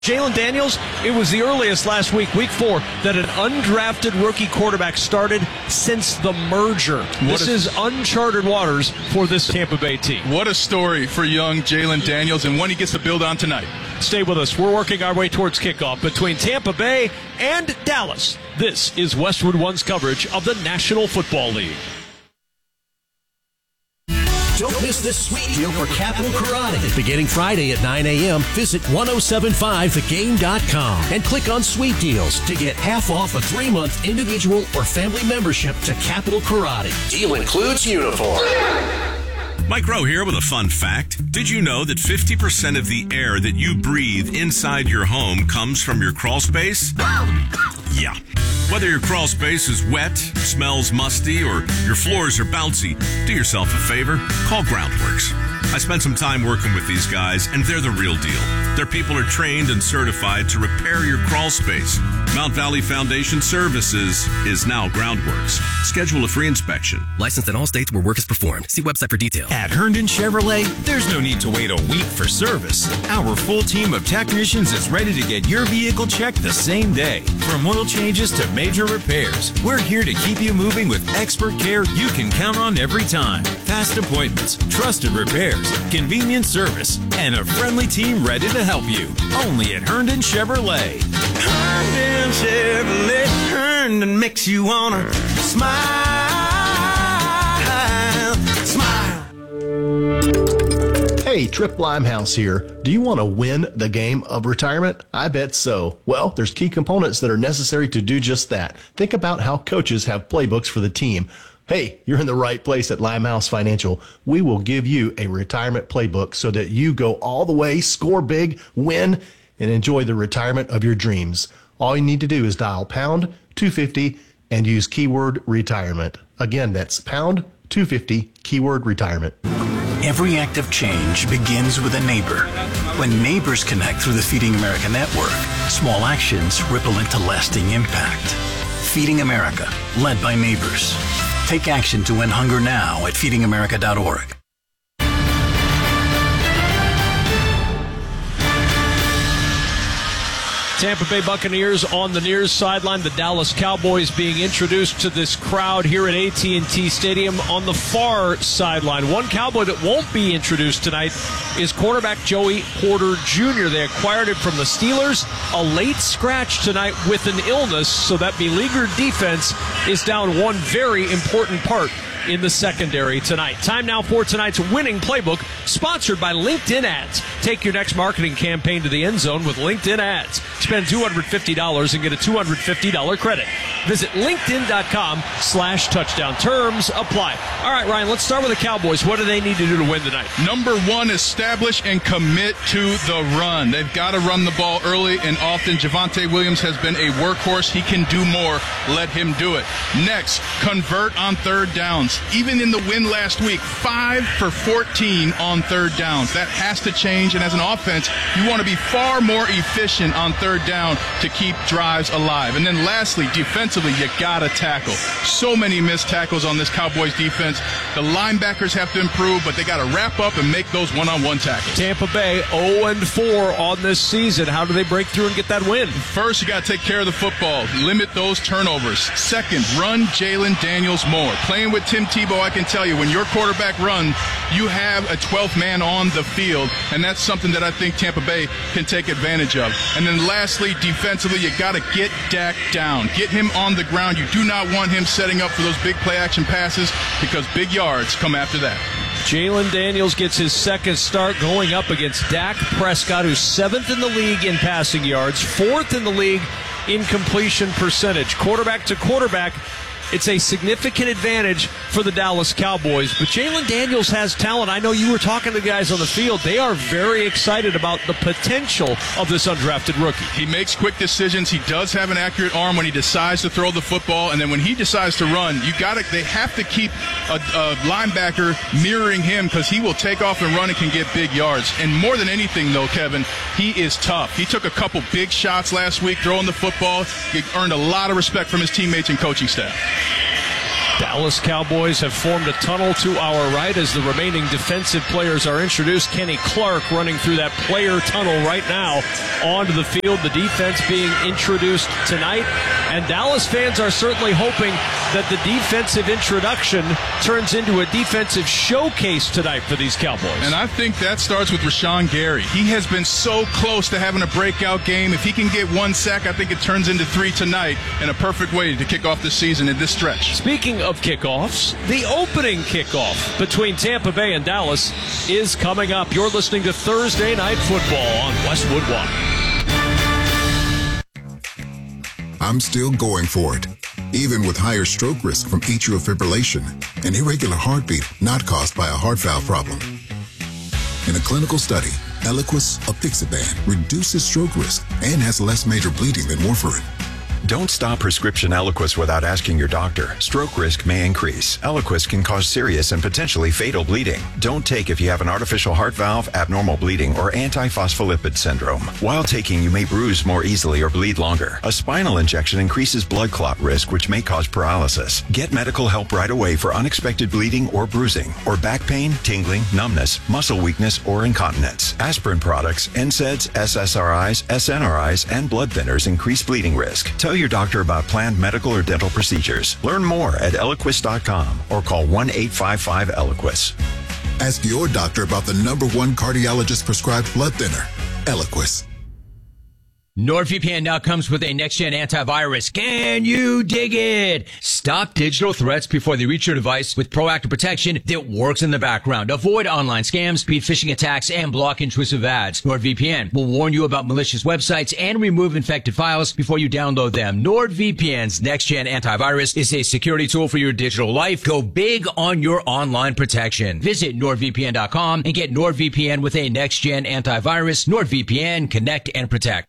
Jalen Daniels, it was the earliest last week, week 4, that an undrafted rookie quarterback started since the merger. This is uncharted waters for this Tampa Bay team. What a story for young Jalen Daniels, and one he gets to build on tonight. Stay with us. We're working our way towards kickoff between Tampa Bay and Dallas. This is Westwood One's coverage of the National Football League. Don't miss this sweet deal for Capital Karate. Beginning Friday at 9 a.m., visit 1075thegame.com and click on Sweet Deals to get half off a 3-month individual or family membership to Capital Karate. Deal includes uniform. Mike Rowe here with a fun fact. Did you know that 50% of the air that you breathe inside your home comes from your crawl space? Yeah. Whether your crawl space is wet, smells musty, or your floors are bouncy, do yourself a favor, call Groundworks. I spent some time working with these guys, and they're the real deal. Their people are trained and certified to repair your crawl space. Mount Valley Foundation Services is now Groundworks. Schedule a free inspection. Licensed in all states where work is performed. See website for details. At Herndon Chevrolet, there's no need to wait a week for service. Our full team of technicians is ready to get your vehicle checked the same day. From oil changes to major repairs, we're here to keep you moving with expert care you can count on every time. Fast appointments, trusted repairs, convenient service, and a friendly team ready to help you. Only at Herndon Chevrolet. Herndon Chevrolet, Herndon makes you wanna smile, smile. Hey, Trip Limehouse here. Do you want to win the game of retirement? I bet so. Well, there's key components that are necessary to do just that. Think about how coaches have playbooks for the team. Hey, you're in the right place at Limehouse Financial. We will give you a retirement playbook so that you go all the way, score big, win, and enjoy the retirement of your dreams. All you need to do is dial pound 250 and use keyword retirement. Again, that's pound 250 keyword retirement. Every act of change begins with a neighbor. When neighbors connect through the Feeding America network, small actions ripple into lasting impact. Feeding America, led by neighbors. Take action to end hunger now at feedingamerica.org. Tampa Bay Buccaneers on the near sideline. The Dallas Cowboys being introduced to this crowd here at AT&T Stadium on the far sideline. One Cowboy that won't be introduced tonight is cornerback Joey Porter Jr. They acquired him from the Steelers. A late scratch tonight with an illness, so that beleaguered defense is down one very important part in the secondary tonight. Time now for tonight's winning playbook, sponsored by LinkedIn Ads. Take your next marketing campaign to the end zone with LinkedIn Ads. Spend $250 and get a $250 credit. Visit LinkedIn.com/touchdown. Terms apply. All right, Ryan, let's start with the Cowboys. What do they need to do to win tonight? Number one, establish and commit to the run. They've got to run the ball early and often. Javonte Williams has been a workhorse. He can do more. Let him do it. Next, convert on third downs. Even in the win last week, 5 for 14 on third downs. That has to change, and as an offense, you want to be far more efficient on third down to keep drives alive. And then lastly, defensively, you got to tackle. So many missed tackles on this Cowboys defense. The linebackers have to improve, but they got to wrap up and make those one-on-one tackles. Tampa Bay 0-4 on this season. How do they break through and get that win? First, you got to take care of the football. Limit those turnovers. Second, run Jalen Daniels more. Playing with Tim Tebow, I can tell you, when your quarterback runs, you have a 12th man on the field, and that's something that I think Tampa Bay can take advantage of. And then lastly, defensively, you got to get Dak down. Get him on the ground. You do not want him setting up for those big play-action passes because big yards come after that. Jalen Daniels gets his second start going up against Dak Prescott, who's 7th in the league in passing yards, 4th in the league in completion percentage. Quarterback to quarterback, it's a significant advantage for the Dallas Cowboys. But Jalen Daniels has talent. I know you were talking to the guys on the field. They are very excited about the potential of this undrafted rookie. He makes quick decisions. He does have an accurate arm when he decides to throw the football. And then when he decides to run, they have to keep a linebacker mirroring him because he will take off and run and can get big yards. And more than anything, though, Kevin, he is tough. He took a couple big shots last week throwing the football. He earned a lot of respect from his teammates and coaching staff. Tampa Bay 0-4 on the season. How do they break through and get that win? First, you got to take care of the football. Limit those turnovers. Second, convert on third downs. Even in the win last week, 5 for 14 on third downs. That has to change. And as an offense, you want to be far more efficient on third down to keep drives alive. And then lastly, defensively, you got to get Dak down. Get him on the ground. You do not want him setting up for those big play-action passes because big yards come after that. Jalen Daniels Dallas Cowboys have formed a tunnel to our right as the remaining defensive players are introduced. Kenny Clark running through that player tunnel right now onto the field. The defense being introduced tonight. And Dallas fans are certainly hoping that the defensive introduction turns into a defensive showcase tonight for these Cowboys. And I think that starts with Rashawn Gary. He has been so close to having a breakout game. If he can get 1 sack, I think it turns into 3 tonight, and a perfect way to kick off the season in this stretch. Speaking of kickoffs, the opening kickoff between Tampa Bay and Dallas is coming up. You're listening to Thursday Night Football on Westwood One. I'm still going for it, even with higher stroke risk from atrial fibrillation, an irregular heartbeat not caused by a heart valve problem. In a clinical study, Eliquis apixaban reduces stroke risk and has less major bleeding than warfarin. Don't stop prescription Eliquis without asking your doctor. Stroke risk may increase. Eliquis can cause serious and potentially fatal bleeding. Don't take if you have an artificial heart valve, abnormal bleeding, or antiphospholipid syndrome. While taking, you may bruise more easily or bleed longer. A spinal injection increases blood clot risk, which may cause paralysis. Get medical help right away for unexpected bleeding or bruising, or back pain, tingling, numbness, muscle weakness, or incontinence. Aspirin products, NSAIDs, SSRIs, SNRIs, and blood thinners increase bleeding risk. Tell your doctor about planned medical or dental procedures. Learn more at Eliquis.com or call 1-855-ELIQUIS. Ask your doctor about the #1 cardiologist prescribed blood thinner, Eliquis. NordVPN now comes with a next-gen antivirus. Can you dig it? Stop digital threats before they reach your device with proactive protection that works in the background. Avoid online scams, speed phishing attacks, and block intrusive ads. NordVPN will warn you about malicious websites and remove infected files before you download them. NordVPN's next-gen antivirus is a security tool for your digital life. Go big on your online protection. Visit NordVPN.com and get NordVPN with a next-gen antivirus. NordVPN, connect and protect.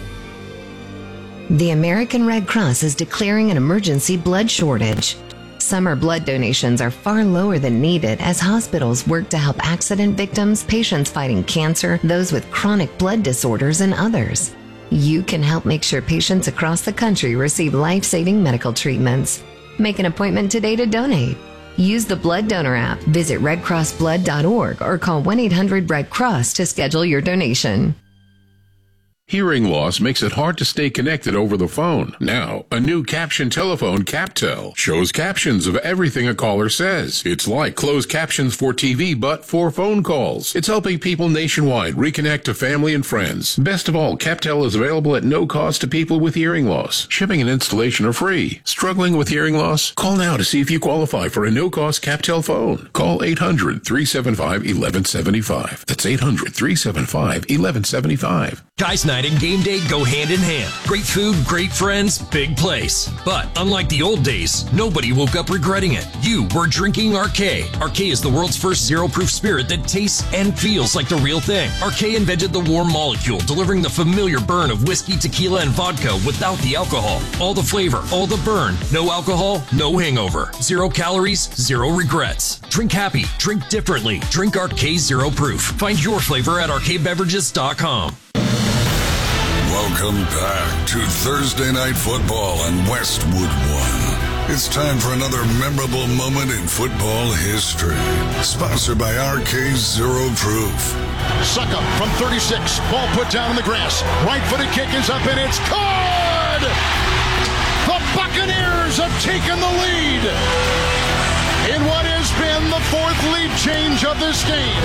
The American Red Cross is declaring an emergency blood shortage. Summer blood donations are far lower than needed as hospitals work to help accident victims, patients fighting cancer, those with chronic blood disorders, and others. You can help make sure patients across the country receive life-saving medical treatments. Make an appointment today to donate. Use the Blood Donor app, visit redcrossblood.org, or call 1-800-RED-CROSS to schedule your donation. Hearing loss makes it hard to stay connected over the phone. Now, a new caption telephone, CapTel, shows captions of everything a caller says. It's like closed captions for TV, but for phone calls. It's helping people nationwide reconnect to family and friends. Best of all, CapTel is available at no cost to people with hearing loss. Shipping and installation are free. Struggling with hearing loss? Call now to see if you qualify for a no-cost CapTel phone. Call 800-375-1175. That's 800-375-1175. Guys Night and game day go hand in hand. Great food, great friends, big place. But unlike the old days, nobody woke up regretting it. You were drinking Arcade. Arcade is the world's first zero-proof spirit that tastes and feels like the real thing. Arcade invented the warm molecule, delivering the familiar burn of whiskey, tequila, and vodka without the alcohol. All the flavor, all the burn. No alcohol, no hangover. 0 calories, 0 regrets. Drink happy, drink differently. Drink Arcade Zero Proof. Find your flavor at arcadebeverages.com. Welcome back to Thursday Night Football on Westwood One. It's time for another memorable moment in football history. Sponsored by RK Zero Proof. Suckup from 36. Ball put down in the grass. Right-footed kick is up and it's good! The Buccaneers have taken the lead in what has been the 4th lead change of this game.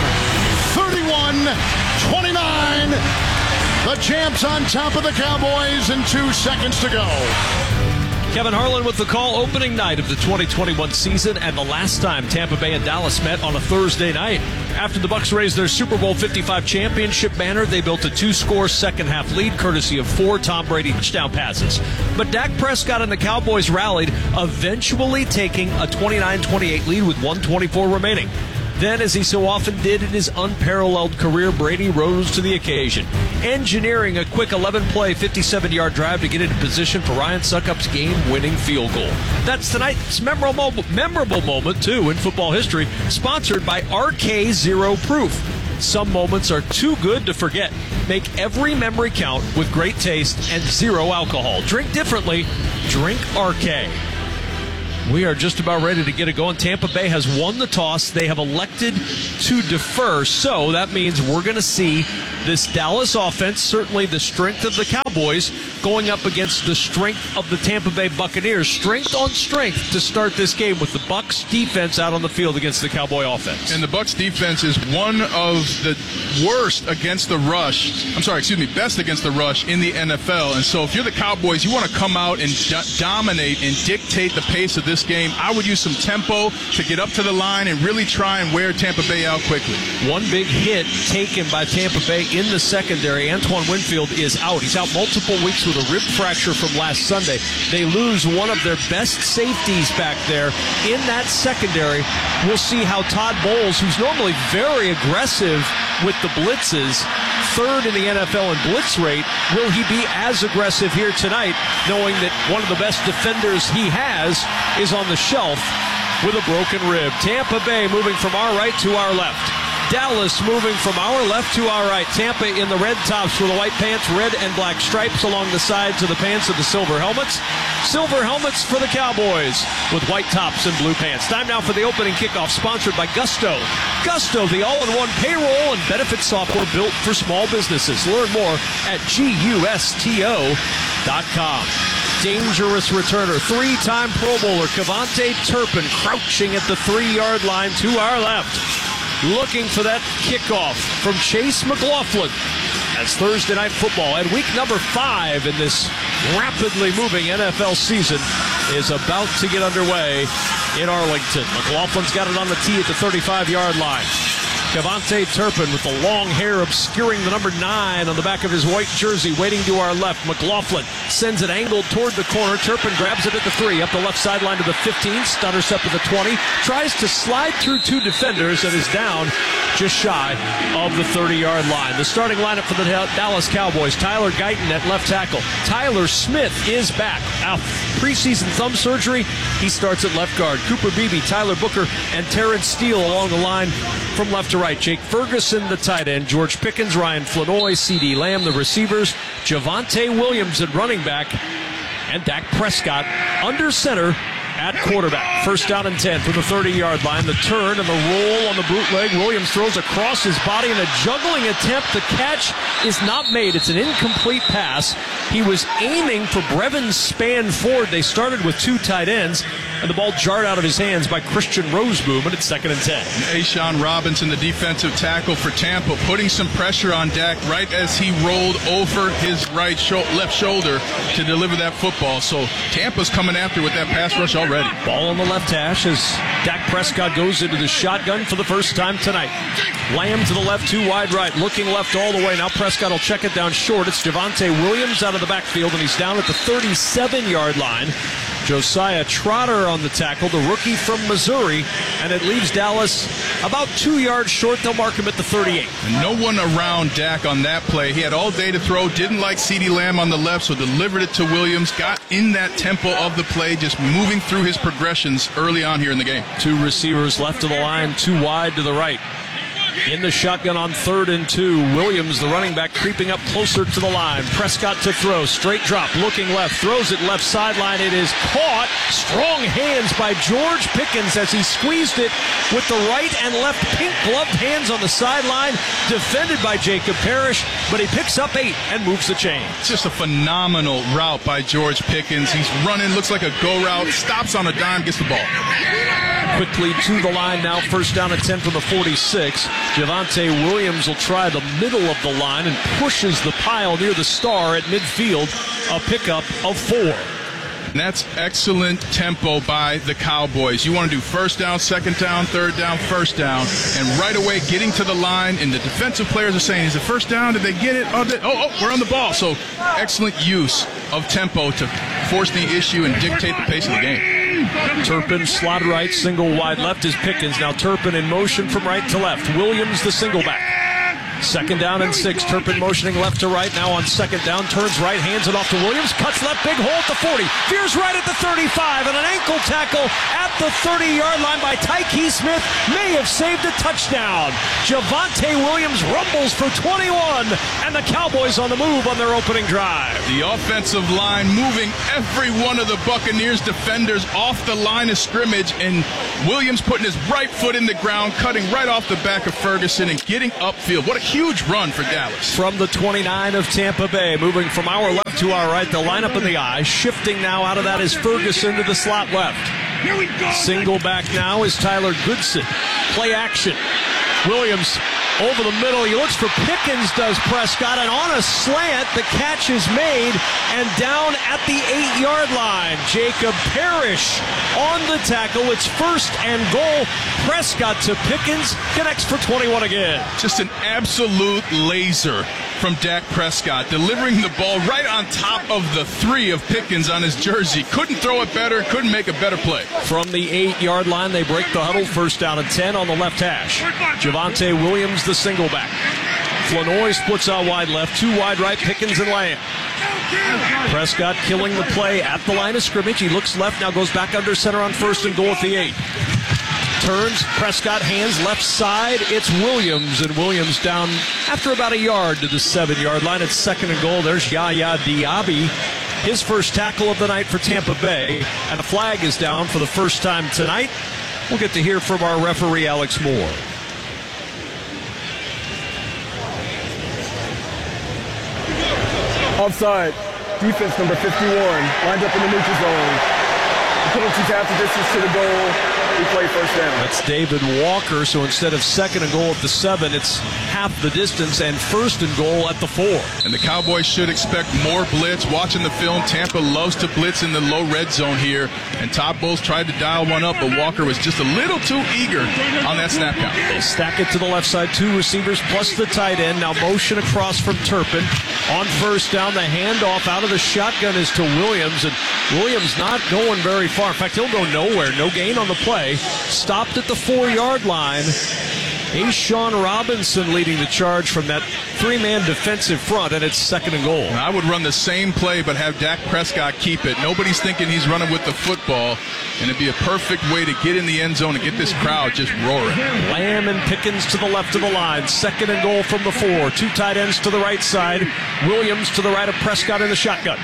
31-29. The Champs on top of the Cowboys and 2 seconds to go. Kevin Harlan with the call, opening night of the 2021 season and the last time Tampa Bay and Dallas met on a Thursday night. After the Bucs raised their Super Bowl 55 championship banner, they built a 2-score second-half lead courtesy of 4 Tom Brady touchdown passes. But Dak Prescott and the Cowboys rallied, eventually taking a 29-28 lead with 1:24 remaining. Then, as he so often did in his unparalleled career, Brady rose to the occasion, engineering a quick 11-play, 57-yard drive to get into position for Ryan Succop's game-winning field goal. That's tonight's memorable moment, too, in football history, sponsored by RK Zero Proof. Some moments are too good to forget. Make every memory count with great taste and 0 alcohol. Drink differently. Drink RK. We are just about ready to get it going. Tampa Bay has won the toss. They have elected to defer. So that means we're going to see this Dallas offense, certainly the strength of the Cowboys, going up against the strength of the Tampa Bay Buccaneers. Strength on strength to start this game with the Bucs defense out on the field against the Cowboy offense. And the Bucs defense is one of the worst against the rush. Best against the rush in the NFL. And so if you're the Cowboys, you want to come out and dominate and dictate the pace of this game. I would use some tempo to get up to the line and really try and wear Tampa Bay out quickly. One big hit taken by Tampa Bay in the secondary. Antoine Winfield is out. He's out multiple weeks with a rib fracture from last Sunday. They lose one of their best safeties back there in that secondary. We'll see how Todd Bowles, who's normally very aggressive with the blitzes, third in the NFL in blitz rate, will he be as aggressive here tonight, knowing that one of the best defenders he has is on the shelf with a broken rib. Tampa Bay moving from our right to our left. Dallas moving from our left to our right. Tampa in the red tops with the white pants, red and black stripes along the sides of the pants of the silver helmets. Silver helmets for the Cowboys with white tops and blue pants. Time now for the opening kickoff, sponsored by Gusto. Gusto, the all-in-one payroll and benefit software built for small businesses. Learn more at GUSTO.com. Dangerous returner, three-time Pro Bowler KaVontae Turpin crouching at the 3-yard line to our left. Looking for that kickoff from Chase McLaughlin as Thursday Night Football and week number 5 in this rapidly moving NFL season is about to get underway in Arlington. McLaughlin's got it on the tee at the 35-yard line. KaVontae Turpin with the long hair obscuring the number 9 on the back of his white jersey, waiting to our left. McLaughlin sends it angled toward the corner. Turpin grabs it at the 3, up the left sideline to the 15, stutter step to the 20, tries to slide through 2 defenders and is down just shy of the 30-yard line. The starting lineup for the Dallas Cowboys: Tyler Guyton at left tackle. Tyler Smith is back out preseason thumb surgery. He starts at left guard. Cooper Beebe, Tyler Booker, and Terrence Steele along the line from left to right. Jake Ferguson, the tight end. George Pickens, Ryan Flanoy, C.D. Lamb, the receivers. Javonte Williams at running back. And Dak Prescott under center at quarterback. First down and 10 from the 30-yard line. The turn and the roll on the bootleg. Williams throws across his body in a juggling attempt. The catch is not made. It's an incomplete pass. He was aiming for Brevin Spann-Ford. They started with 2 tight ends, and the ball jarred out of his hands by Christian Roseboom, and it's 2nd and 10. A'Shawn Robinson, the defensive tackle for Tampa, putting some pressure on Dak right as he rolled over his left shoulder to deliver that football. So Tampa's coming after with that pass rush already. Ball on the left hash as Dak Prescott goes into the shotgun for the first time tonight. Lamb to the left, 2 wide right, looking left all the way. Now Prescott will check it down short. It's Javonte Williams out of the backfield, and he's down at the 37-yard line. Josiah Trotter on the tackle, the rookie from Missouri, and it leaves Dallas about 2 yards short. They'll mark him at the 38. And no one around Dak on that play. He had all day to throw, didn't like C.D. Lamb on the left, so delivered it to Williams, got in that tempo of the play, just moving through his progressions early on here in the game. 2 receivers left of the line, 2 wide to the right. In the shotgun on 3rd and 2. Williams, the running back, creeping up closer to the line. Prescott to throw. Straight drop. Looking left. Throws it left sideline. It is caught. Strong hands by George Pickens as he squeezed it with the right and left pink gloved hands on the sideline. Defended by Jacob Parrish, but he picks up 8 and moves the chain. It's just a phenomenal route by George Pickens. He's running, looks like a go route, stops on a dime, gets the ball. Quickly to the line now. First down at 10 from the 46. Javonte Williams will try the middle of the line and pushes the pile near the star at midfield. A pickup of 4. And that's excellent tempo by the Cowboys. You want to do first down, second down, third down, first down, and right away getting to the line, and the defensive players are saying, is it first down? Did they get it? Oh, we're on the ball. So excellent use of tempo to force the issue and dictate the pace of the game. Turpin, slot right, single wide left is Pickens. Now Turpin in motion from right to left. Williams, the single back. Second down and 6. Turpin motioning left to right. Now on second down, turns right, hands it off to Williams. Cuts left, big hole at the 40. Veers right at the 35. And an ankle tackle at the 30-yard line by Tyke Smith may have saved a touchdown. Javonte Williams rumbles for 21. And the Cowboys on the move on their opening drive. The offensive line moving every one of the Buccaneers defenders off the line of scrimmage. And Williams putting his right foot in the ground, cutting right off the back of Ferguson and getting upfield. What a huge run for Dallas. From the 29 of Tampa Bay, moving from our left to our right, the lineup in the eye. Shifting now out of that is Ferguson to the slot left. Single back now is Tyler Goodson. Play action. Williams over the middle. He looks for Pickens, does Prescott, and on a slant, the catch is made, and down at the 8-yard line. Jacob Parrish on the tackle. It's first and goal. Prescott to Pickens, connects for 21 again. Just an absolute laser from Dak Prescott, delivering the ball right on top of the 3 of Pickens on his jersey. Couldn't throw it better, couldn't make a better play. From the 8-yard line, they break the huddle. First down and 10 on the left hash. Javonte Williams, the single back. Flanoy splits out wide left, 2 wide right, Pickens and Lamb. Prescott killing the play at the line of scrimmage. He looks left, now goes back under center on first and goal at the 8. Turns, Prescott hands left side. It's Williams, and Williams down after about a yard to the 7-yard line. It's second and goal. There's Yaya Diaby, his first tackle of the night for Tampa Bay, and the flag is down for the first time tonight. We'll get to hear from our referee, Alex Moore. Offside. Defense number 51 lined up in the neutral zone. The penalty's half the distance to the goal. We play first down. That's David Walker. So instead of second and goal at the 7, it's half the distance and first and goal at the 4. And the Cowboys should expect more blitz. Watching the film, Tampa loves to blitz in the low red zone here. And Todd Bowles tried to dial one up, but Walker was just a little too eager on that snap count. They stack it to the left side. 2 receivers plus the tight end. Now motion across from Turpin. On first down, the handoff out of the shotgun is to Williams. And Williams not going very far. In fact, he'll go nowhere. No gain on the play. Stopped at the 4-yard line. Ashawn Robinson leading the charge from that 3-man defensive front, and it's second and goal. I would run the same play but have Dak Prescott keep it. Nobody's thinking he's running with the football, and it'd be a perfect way to get in the end zone and get this crowd just roaring. Lamb and Pickens to the left of the line. Second and goal from the 4. 2 tight ends to the right side. Williams to the right of Prescott in the shotgun.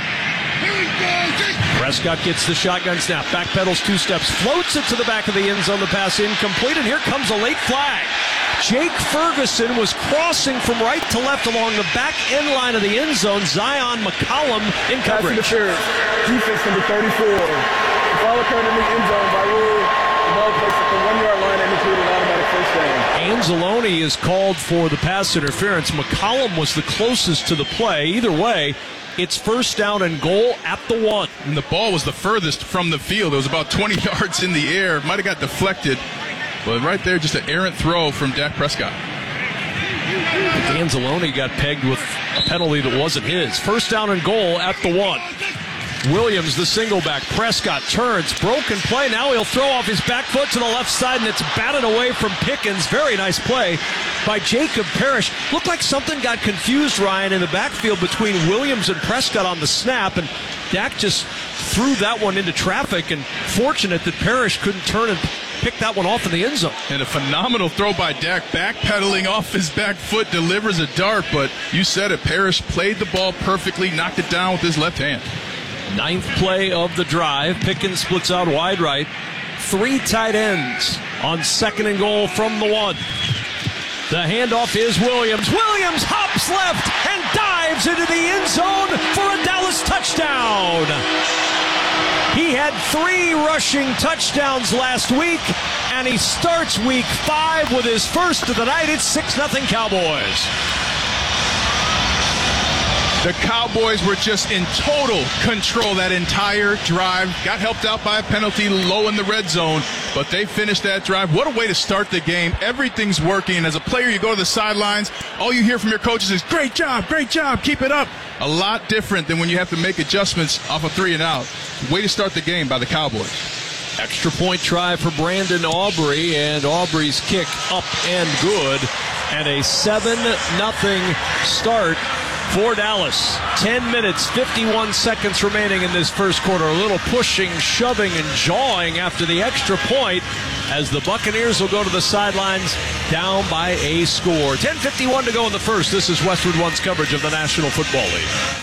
Prescott gets the shotgun snap, backpedals 2 steps, floats it to the back of the end zone. The pass incomplete, and here comes a late flag. Jake Ferguson was crossing from right to left along the back end line of the end zone. Zion McCollum in coverage. Defense number 34. The foul occurred in the end zone by rule. The ball placed at the 1-yard line and included an automatic first down. Anzalone is called for the pass interference. McCollum was the closest to the play. Either way, it's first down and goal at the 1. And the ball was the furthest from the field. It was about 20 yards in the air. Might have got deflected. But right there, just an errant throw from Dak Prescott. Anzalone got pegged with a penalty that wasn't his. First down and goal at the 1. Williams, the single back. Prescott turns, broken play. Now he'll throw off his back foot to the left side, and it's batted away from Pickens. Very nice play by Jacob Parrish. Looked like something got confused, Ryan, in the backfield between Williams and Prescott on the snap, and Dak just threw that one into traffic, and fortunate that Parrish couldn't turn and pick that one off in the end zone. And a phenomenal throw by Dak, backpedaling off his back foot, delivers a dart, but you said it, Parrish played the ball perfectly, knocked it down with his left hand. 9th play of the drive. Pickens splits out wide right. 3 tight ends on second and goal from the 1. The handoff is Williams. Williams hops left and dives into the end zone for a Dallas touchdown. He had 3 rushing touchdowns last week, and he starts week 5 with his first of the night. It's 6-0 Cowboys. The Cowboys were just in total control that entire drive. Got helped out by a penalty low in the red zone, but they finished that drive. What a way to start the game. Everything's working, and as a player, you go to the sidelines, all you hear from your coaches is, great job, keep it up. A lot different than when you have to make adjustments off a 3 and out. Way to start the game by the Cowboys. Extra point try for Brandon Aubrey, and Aubrey's kick up and good. and a 7-0 start for Dallas. 10 minutes, 51 seconds remaining in this first quarter. A little pushing, shoving, and jawing after the extra point as the Buccaneers will go to the sidelines down by a score. 10:51 to go in the first. This is Westwood One's coverage of the National Football League.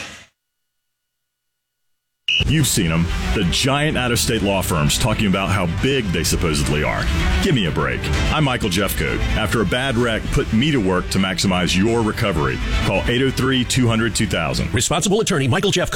You've seen them, the giant out-of-state law firms talking about how big they supposedly are. Give me a break. I'm Michael Jeffcoat. After a bad wreck, put me to work to maximize your recovery. Call 803-200-2000. Responsible attorney Michael Jeffcoat.